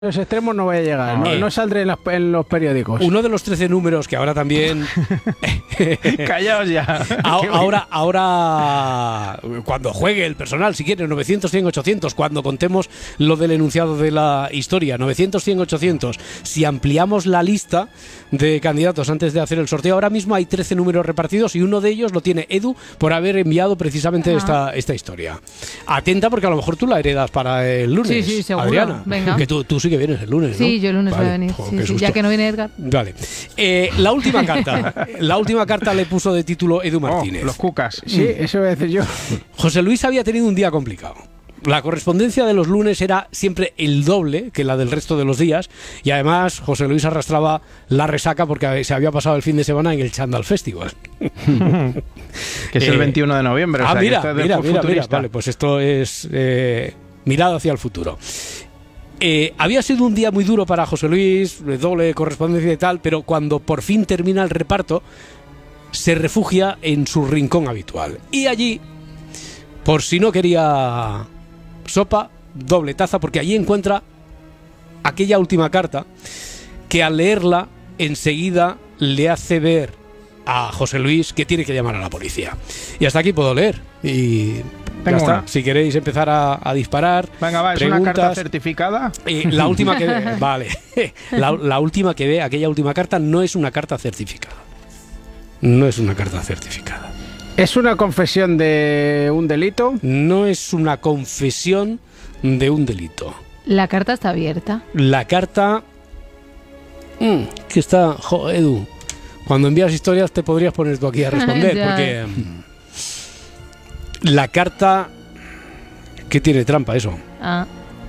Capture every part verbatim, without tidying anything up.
los extremos no voy a llegar, no, Eh, no saldré en, las, en los periódicos. Uno de los trece números que ahora también... Callaos ya. A- ahora, ahora, cuando juegue el personal, si quiere, novecientos, cien, ochocientos, cuando contemos lo del enunciado de la historia, novecientos, cien, ochocientos, si ampliamos la lista de candidatos antes de hacer el sorteo, ahora mismo hay trece números repartidos y uno de ellos lo tiene Edu por haber enviado precisamente esta, esta historia. Atenta porque a lo mejor tú la heredas para el lunes, Sí, sí, seguro. Adriana. Venga. Que tú, tú sí que vienes el lunes, ¿no? Sí, yo el lunes Vale. voy a venir. Jo, Sí, qué sí, susto. ya que no viene Edgar. Vale. Eh, la última carta. La última carta le puso de título Edu Martínez. Oh, los cucas. Sí, eso voy a decir yo. José Luis había tenido un día complicado. La correspondencia de los lunes era siempre el doble que la del resto de los días y además José Luis arrastraba la resaca porque se había pasado el fin de semana en el Chandal Festival. Que es el Eh, veintiuno de noviembre. O ah, sea, que mira, esto es de mira, fu- mira, mira. futurista. Vale, pues esto es eh, mirada hacia el futuro. Eh, había sido un día muy duro para José Luis, de doble correspondencia y tal, pero cuando por fin termina el reparto, se refugia en su rincón habitual. Y allí, por si no quería sopa, doble taza, porque allí encuentra aquella última carta que al leerla enseguida le hace ver a José Luis que tiene que llamar a la policía. Y hasta aquí puedo leer. Y ya Tengo está. una. Si queréis empezar a, a disparar. Venga, va, es una preguntas. carta certificada. Eh, la última que ve, vale. La, la última que ve, aquella última carta, no es una carta certificada. No es una carta certificada. ¿Es una confesión de un delito? No es una confesión de un delito. La carta está abierta. La carta... Mm, que está... Jo, Edu, cuando envías historias te podrías poner tú aquí a responder, Ya. porque... mm, la carta... ¿Qué tiene trampa eso? Ah,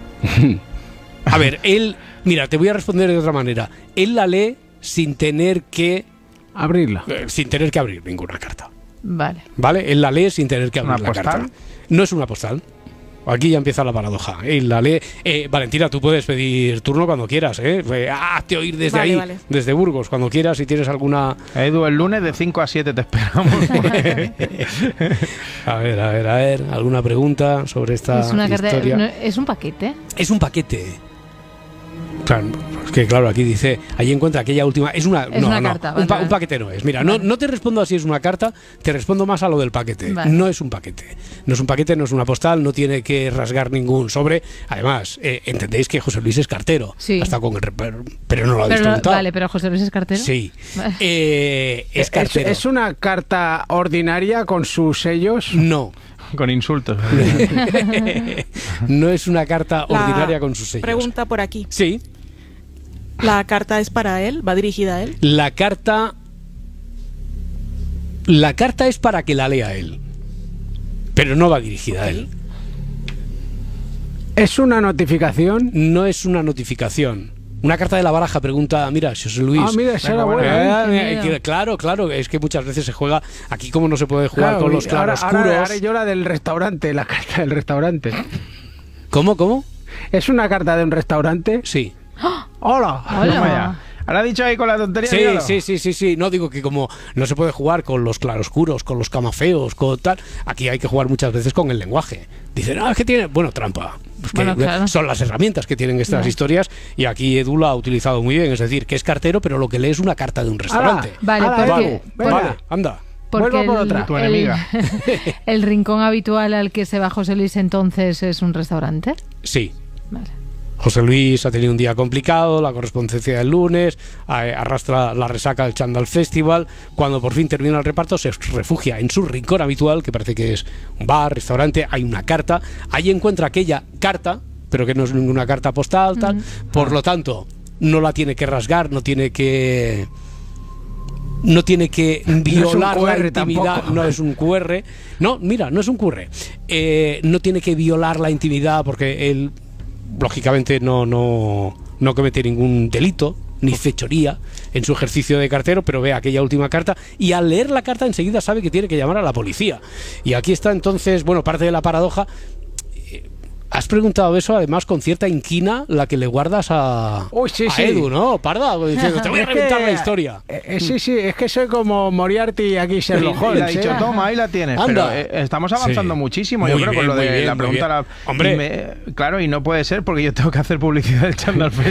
A ver, él... Mira, te voy a responder de otra manera. Él la lee sin tener que... Abrirla. eh, sin tener que abrir ninguna carta. vale. ¿Vale? Él la lee sin tener que abrir ¿Una la postal? carta. No es una postal. Aquí ya empieza la paradoja. Él la lee. Eh, Valentina, tú puedes pedir turno cuando quieras, ¿eh? Eh, Hazte oír desde Vale, ahí, vale. desde Burgos, cuando quieras, si tienes alguna... Edu, el lunes de cinco a siete te esperamos. A ver, a ver, a ver, alguna pregunta sobre esta Es una carta. historia. no, es un paquete. Es un paquete. Claro, es que claro, aquí dice, ahí encuentra aquella última... Es una, Es no, una no, carta, un, vale, pa- vale. un paquete no es. Mira, no, Vale. no te respondo a si es una carta, te respondo más a lo del paquete. Vale. No es un paquete. No es un paquete, no es una postal, no tiene que rasgar ningún sobre. Además, eh, entendéis que José Luis es cartero. Sí. Hasta con el... reper- Pero no lo habéis Pero, preguntado. vale, pero José Luis es cartero. Sí. Vale. Eh, es ¿Es, cartero. es una carta ordinaria con sus sellos? No. Con insultos. No es una carta La ordinaria con sus sellos. Pregunta por aquí. Sí. ¿La carta es para él? ¿Va dirigida a él? La carta... La carta es para que la lea él. Pero no va dirigida a él. ¿Es una notificación? No es una notificación. Una carta de la baraja pregunta, mira, José Luis. Ah, mira, esa era Venga, buena. bueno. Eh, qué eh, miedo. que- claro, claro, es que muchas veces se juega aquí como no se puede jugar Claro, con los y ahora, claroscuros. ahora haré yo la del restaurante, la carta del restaurante. ¿Cómo, cómo? ¿Es una carta de un restaurante? Sí. ¡Hola! Hola. Toma ya. Ahora ha dicho ahí con la tontería. Sí, míralo. sí, sí, sí, sí. No digo que como no se puede jugar con los claroscuros, con los camafeos, con tal, aquí hay que jugar muchas veces con el lenguaje. Dicen, ah, es que tiene, bueno, trampa. Es que Bueno, claro. son las herramientas que tienen estas Vale. historias y aquí Edu la ha utilizado muy bien, es decir, que es cartero, pero lo que lee es una carta de un restaurante. Vale, Ala, porque, Vale, venga. vale, anda. porque Vuelvo por el- otra. Tu el- enemiga. el rincón habitual al que se va José Luis entonces es un restaurante. Sí. Vale. José Luis ha tenido un día complicado, la correspondencia del lunes, a- arrastra la resaca del Chandal Festival. Cuando por fin termina el reparto, se refugia en su rincón habitual, que parece que es un bar, restaurante. Hay una carta. Ahí encuentra aquella carta, pero que no es ninguna carta postal, tal. Por lo tanto, no la tiene que rasgar, no tiene que. No tiene que violar Q la R intimidad, tampoco. no es un Q R. No, mira, no es un Q R. Eh, no tiene que violar la intimidad porque él, lógicamente, no, no, no comete ningún delito ni fechoría en su ejercicio de cartero, pero ve aquella última carta y al leer la carta enseguida sabe que tiene que llamar a la policía. Y aquí está entonces, bueno, parte de la paradoja. Has preguntado eso además con cierta inquina, la que le guardas a, Uy, sí, a sí. Edu, ¿no? Parda, diciendo, te voy a Es que- reventar la historia. Eh, eh, sí, sí, es que soy como Moriarty aquí Y, Sherlock y le ha Holmes. dicho, ¿eh? toma, ahí la tienes. Anda. Pero eh, estamos avanzando Sí. muchísimo, yo Muy creo, con bien, lo de muy bien, la muy pregunta. bien. La, Hombre. y me- claro, y no puede ser porque yo tengo que hacer publicidad del Chandal Fest.